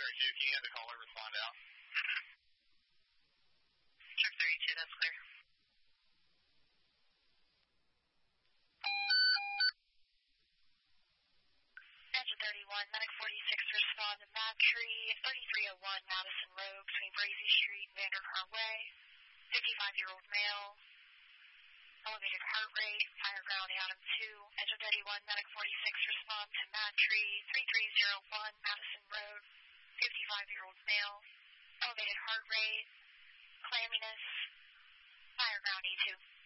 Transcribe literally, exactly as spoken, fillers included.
thirty-two, can you have the caller respond out? Check thirty-two, that's clear. Engine thirty-one, medic forty-six, respond to Mabtree, thirty-three oh one Madison Road between Brazy Street and Vandercar Way. fifty-five-year-old male. Elevated heart rate, fire ground Adam two. Engine thirty-one, medic forty-six, respond to Mabtree, thirty-three oh one Madison Road. fifty-five-year-old male. Elevated heart rate, clamminess, fire ground E two.